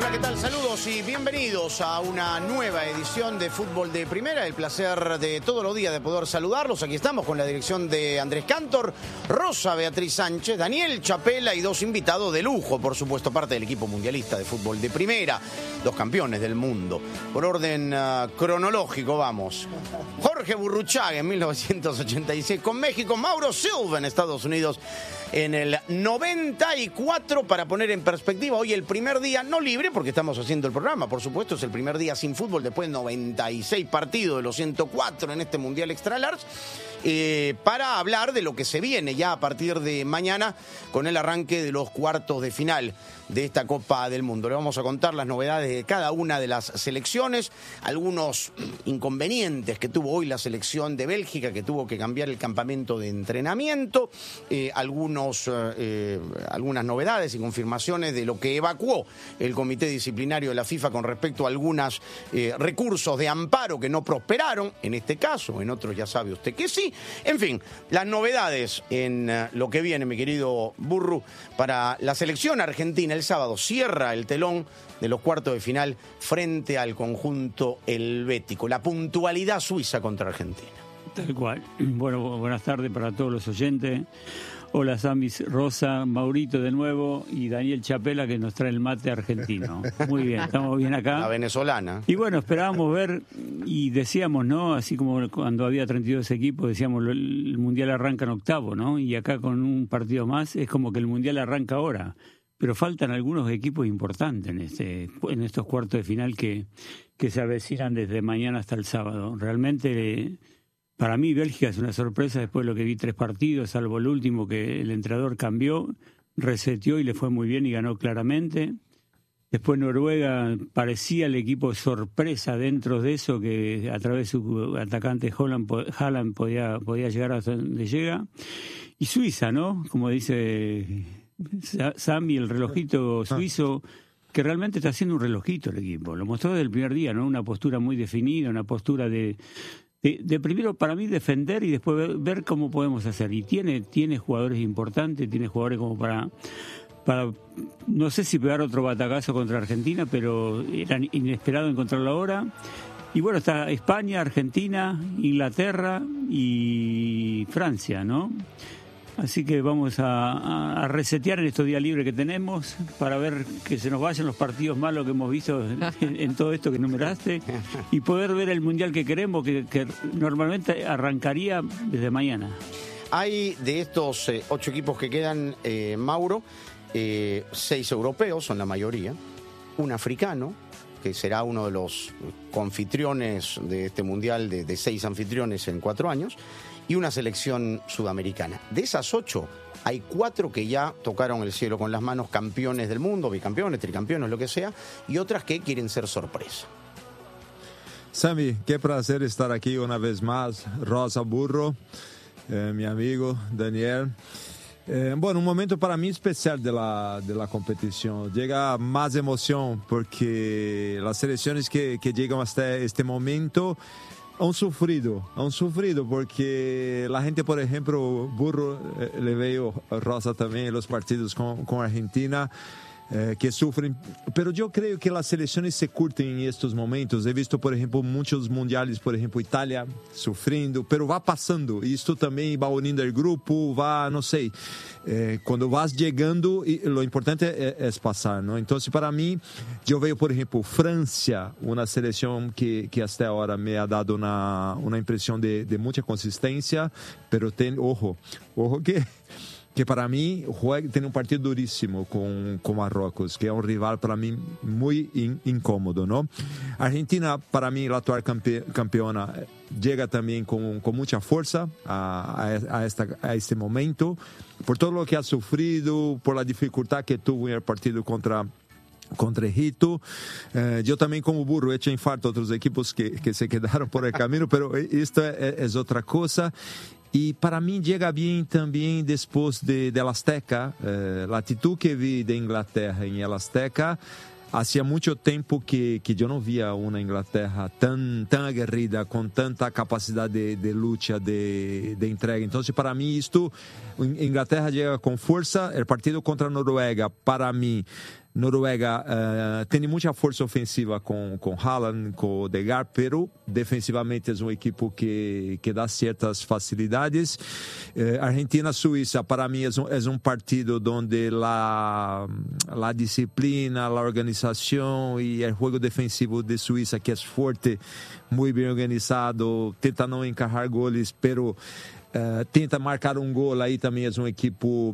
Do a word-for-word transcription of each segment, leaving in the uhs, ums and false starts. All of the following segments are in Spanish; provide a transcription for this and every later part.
Hola, ¿qué tal? Saludos y bienvenidos a una nueva edición de Fútbol de Primera. El placer de todos los días de poder saludarlos. Aquí estamos con la dirección de Andrés Cantor, Rosa Beatriz Sánchez, Daniel Chapela y dos invitados de lujo, por supuesto, parte del equipo mundialista de Fútbol de Primera, dos campeones del mundo. Por orden uh, cronológico, vamos. Jorge Burruchaga en mil novecientos ochenta y seis con México, Mauro Silva en Estados Unidos en el noventa y cuatro, para poner en perspectiva, hoy el primer día, no libre porque estamos haciendo el programa, por supuesto, es el primer día sin fútbol después de noventa y seis partidos de los ciento cuatro en este Mundial Extra Large, eh, para hablar de lo que se viene ya a partir de mañana con el arranque de los cuartos de final de esta Copa del Mundo. Le vamos a contar las novedades de cada una de las selecciones, algunos inconvenientes que tuvo hoy la selección de Bélgica, que tuvo que cambiar el campamento de entrenamiento, eh, algunos, eh, algunas novedades y confirmaciones de lo que evacuó el Comité Disciplinario de la FIFA con respecto a algunos eh, recursos de amparo que no prosperaron, en este caso, en otros ya sabe usted que sí. En fin, las novedades en uh, lo que viene, mi querido Burru, para la selección argentina. El sábado cierra el telón de los cuartos de final frente al conjunto helvético. La puntualidad suiza contra Argentina. Tal cual. Bueno, buenas tardes para todos los oyentes. Hola, Samis, Rosa, Maurito de nuevo y Daniel Chapela, que nos trae el mate argentino. Muy bien, estamos bien acá. La venezolana. Y bueno, esperábamos ver y decíamos, ¿no? Así como cuando había treinta y dos equipos, decíamos, el Mundial arranca en octavo, ¿no? Y acá con un partido más es como que el Mundial arranca ahora. Pero faltan algunos equipos importantes en este en estos cuartos de final que, que se avecinan desde mañana hasta el sábado. Realmente, para mí, Bélgica es una sorpresa después de lo que vi tres partidos, salvo el último que el entrenador cambió, reseteó y le fue muy bien y ganó claramente. Después Noruega parecía el equipo sorpresa dentro de eso, que a través de su atacante Haaland, Haaland podía, podía llegar hasta donde llega. Y Suiza, ¿no? Como dice Sammy, el relojito suizo, que realmente está haciendo un relojito el equipo. Lo mostró desde el primer día, ¿no? Una postura muy definida, una postura de, de, de primero para mí defender y después ver, ver cómo podemos hacer. Y tiene, tiene jugadores importantes, tiene jugadores como para, para, no sé si pegar otro batacazo contra Argentina, pero era inesperado encontrarlo ahora. Y bueno, está España, Argentina, Inglaterra y Francia, ¿no? Así que vamos a, a resetear en estos días libres que tenemos para ver que se nos vayan los partidos malos que hemos visto en, en todo esto que numeraste y poder ver el Mundial que queremos, que, que normalmente arrancaría desde mañana. Hay de estos eh, ocho equipos que quedan, eh, Mauro, eh, seis europeos, son la mayoría, un africano, que será uno de los anfitriones de este Mundial, de, de seis anfitriones en cuatro años, y una selección sudamericana. De esas ocho, hay cuatro que ya tocaron el cielo con las manos, campeones del mundo, bicampeones, tricampeones, lo que sea, y otras que quieren ser sorpresa. Sammy, qué placer estar aquí una vez más. Rosa, Burro, eh, mi amigo Daniel. Eh, bueno, un momento para mí especial de la, de la competición. Llega más emoción porque las selecciones que, que llegan hasta este momento han sufrido, han sufrido porque la gente, por ejemplo, Burro, eh, le veo a Rosa también en los partidos con, con Argentina, eh, que sufren, pero yo creo que las selecciones se curten en estos momentos. He visto, por ejemplo, muchos mundiales, por ejemplo, Italia sufriendo, pero va pasando, y esto también va uniendo el grupo, va, no sé, eh, cuando vas llegando, y lo importante es, es pasar, ¿no? Entonces, para mí, yo veo, por ejemplo, Francia, una selección que, que hasta ahora me ha dado una, una impresión de, de mucha consistencia, pero ten, ojo, ojo que... que para mí juega, tiene un partido durísimo con, con Marruecos, que es un rival para mí muy in, incómodo, ¿no? Argentina, para mí, la actual campe, campeona, llega también con, con mucha fuerza a, a, a, esta, a este momento, por todo lo que ha sufrido, por la dificultad que tuvo en el partido contra contra Egipto. Eh, yo también como Burro he hecho infarto a otros equipos que, que se quedaron por el camino, pero esto es, es otra cosa. Y para mí llega bien también después de, de la Azteca, eh, la actitud que vi de Inglaterra en el Azteca. Hacía mucho tiempo que, que yo no veía una Inglaterra tan, tan aguerrida, con tanta capacidad de, de lucha, de, de entrega. Entonces, para mí, esto, Inglaterra llega con fuerza. El partido contra Noruega, para mí, Noruega uh, tem muita força ofensiva com com Haaland, com Odegaard, pero defensivamente é um equipo que que dá certas facilidades. Uh, Argentina, Suíça, para mim é um, é um partido onde la la disciplina, la organização e o jogo defensivo de Suíça que é forte, muito bem organizado, tenta não encajar goles, pero Uh, tenta marcar um gol, aí também é um equipo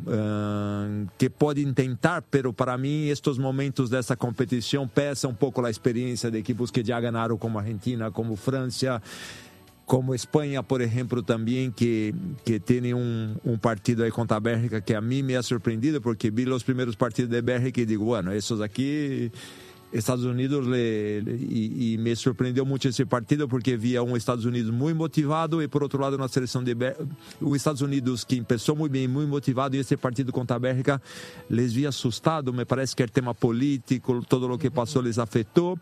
uh, que pode tentar, pero para mim estes momentos dessa competição pesa um pouco a experiência de equipos que já ganharam, como Argentina, como França, como Espanha, por exemplo, também, que, que tem um, um partido aí contra a Bélgica que a mim me ha surpreendido, porque vi os primeiros partidos de Bélgica e digo, bueno, esses aqui... Estados Unidos le, le, e, e me surpreendeu muito esse partido porque via um Estados Unidos muito motivado e por outro lado na seleção de o Estados Unidos que começou muito bem, muito motivado, e esse partido contra a Bélgica les vi assustado, me parece que é tema político, todo o que passou les afetou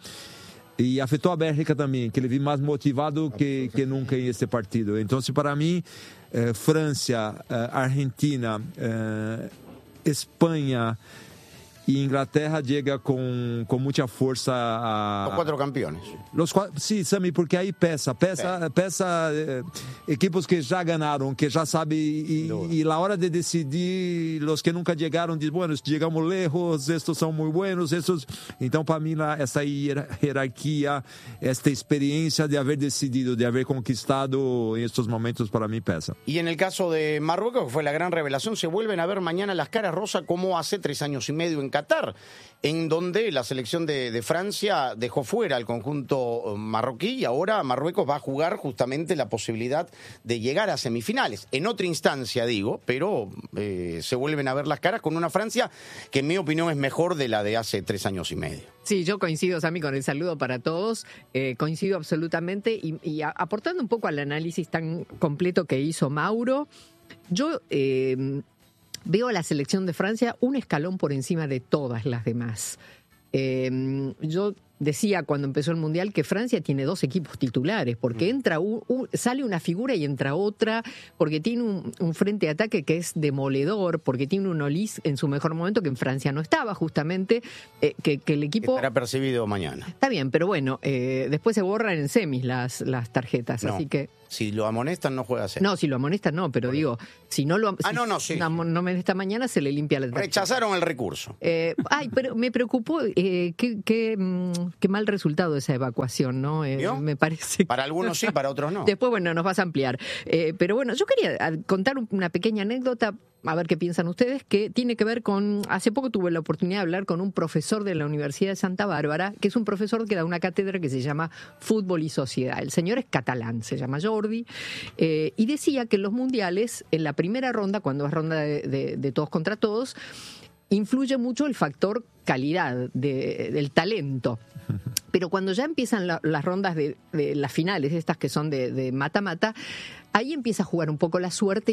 e afetou a Bélgica também, que ele vi mais motivado que, que nunca em esse partido. Então, para mim, eh, França, eh, Argentina, eh, Espanha e Inglaterra chega com, com muita força a... Os quatro campeões. Los, sim, Sami, porque aí pesa, pesa, pesa eh, equipos que já ganharam, que já sabem, e, e na hora de decidir, os que nunca chegaram, dizem, bueno, chegamos lejos, estes são muito buenos, estes... Então, para mim, essa hierarquia, esta experiência de haver decidido, de haver conquistado em estes momentos, para mim, pesa. Y en el caso de Marruecos, que fue la gran revelación, se vuelven a ver mañana las caras, Rosa, como hace tres años y medio en Qatar, en donde la selección de, de Francia dejó fuera al conjunto marroquí y ahora Marruecos va a jugar justamente la posibilidad de llegar a semifinales. En otra instancia, digo, pero eh, se vuelven a ver las caras con una Francia que en mi opinión es mejor de la de hace tres años y medio. Sí, yo coincido, Sami, con el saludo para todos, eh, coincido absolutamente y, y a, aportando un poco al análisis tan completo que hizo Mauro, yo... Eh, Veo a la selección de Francia un escalón por encima de todas las demás. Eh, yo decía cuando empezó el Mundial que Francia tiene dos equipos titulares, porque entra un, un, sale una figura y entra otra, porque tiene un, un frente de ataque que es demoledor, porque tiene un Olís en su mejor momento que en Francia no estaba, justamente, eh, que, que el equipo... Estará percibido mañana. Está bien, pero bueno, eh, después se borran en semis las, las tarjetas, no. así que... Si lo amonestan, no juega a ser. No, si lo amonestan, no, pero digo, si no lo ah, si no, no, sí. no amonesta mañana, se le limpia la tarjeta. Rechazaron el recurso. Eh, ay, pero me preocupó eh, qué, qué, qué mal resultado esa evacuación, ¿no? Eh, me parece. Para algunos sí, para otros no. Después, bueno, nos vas a ampliar. Eh, pero bueno, yo quería contar una pequeña anécdota, a ver qué piensan ustedes, que tiene que ver con... Hace poco tuve la oportunidad de hablar con un profesor de la Universidad de Santa Bárbara, que es un profesor que da una cátedra que se llama Fútbol y Sociedad. El señor es catalán, se llama Jordi, eh, y decía que en los mundiales, en la primera ronda, cuando es ronda de, de, de todos contra todos, influye mucho el factor calidad, de, del talento. Pero cuando ya empiezan la, las rondas de, de las finales, estas que son de mata-mata, ahí empieza a jugar un poco la suerte